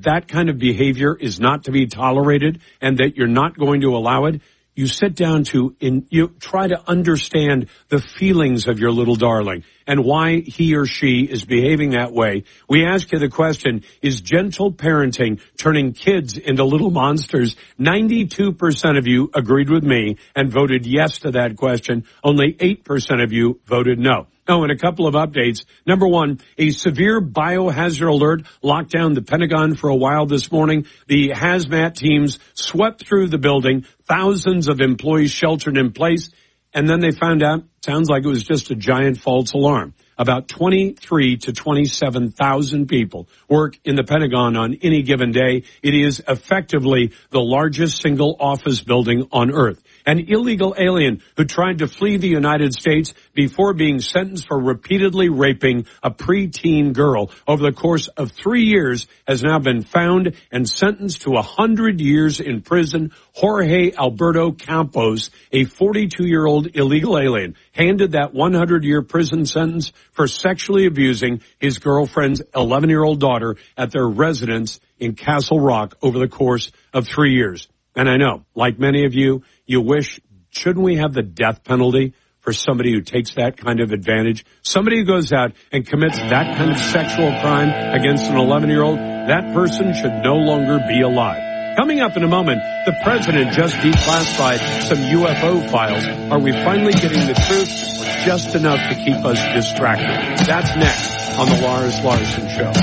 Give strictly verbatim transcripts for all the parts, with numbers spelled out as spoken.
that kind of behavior is not to be tolerated and that you're not going to allow it, you sit down to, in, you try to understand the feelings of your little darling and why he or she is behaving that way. We ask you the question, is gentle parenting turning kids into little monsters? ninety-two percent of you agreed with me and voted yes to that question. Only eight percent of you voted no. Oh, and a couple of updates. Number one, a severe biohazard alert locked down the Pentagon for a while this morning. The hazmat teams swept through the building. Thousands of employees sheltered in place. And then they found out, sounds like it was just a giant false alarm. About twenty-three to twenty-seven thousand people work in the Pentagon on any given day. It is effectively the largest single office building on Earth. An illegal alien who tried to flee the United States before being sentenced for repeatedly raping a preteen girl over the course of three years has now been found and sentenced to one hundred years in prison. Jorge Alberto Campos, a forty-two-year-old illegal alien, handed that one hundred year prison sentence for sexually abusing his girlfriend's eleven-year-old daughter at their residence in Castle Rock over the course of three years. And I know, like many of you, you wish, shouldn't we have the death penalty for somebody who takes that kind of advantage? Somebody who goes out and commits that kind of sexual crime against an eleven-year-old, that person should no longer be alive. Coming up in a moment, the president just declassified some U F O files. Are we finally getting the truth or just enough to keep us distracted? That's next on the Lars Larson Show.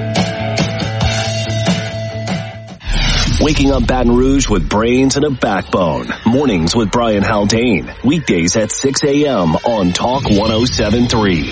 Waking up Baton Rouge with brains and a backbone. Mornings with Brian Haldane. Weekdays at six a.m. on Talk one oh seven point three.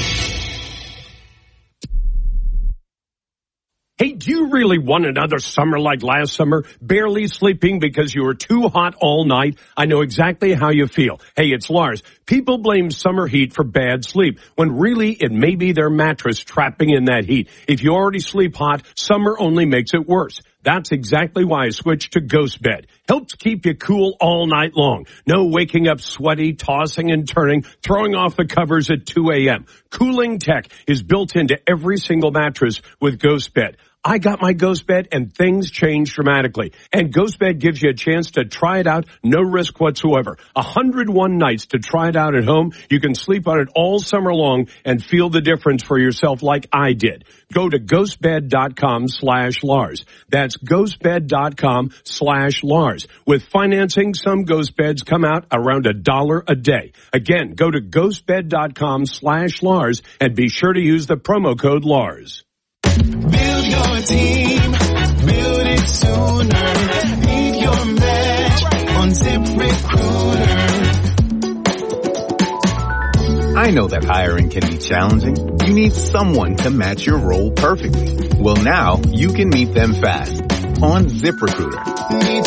Hey, do you really want another summer like last summer? Barely sleeping because you were too hot all night? I know exactly how you feel. Hey, it's Lars. People blame summer heat for bad sleep, when really it may be their mattress trapping in that heat. If you already sleep hot, summer only makes it worse. That's exactly why I switched to Ghost Bed. Helps keep you cool all night long. No waking up sweaty, tossing and turning, throwing off the covers at two a.m. Cooling tech is built into every single mattress with Ghost Bed. I got my Ghost Bed and things changed dramatically. And Ghost Bed gives you a chance to try it out, no risk whatsoever. one hundred one nights to try it out at home. You can sleep on it all summer long and feel the difference for yourself like I did. Go to ghostbed.com slash Lars. That's ghostbed.com slash Lars. With financing, some Ghost Beds come out around a dollar a day. Again, go to ghostbed.com slash Lars and be sure to use the promo code Lars. Build your team, build it sooner. Leave your match on ZipRecruiter. I know that hiring can be challenging. You need someone to match your role perfectly. Well, now you can meet them fast on ZipRecruiter.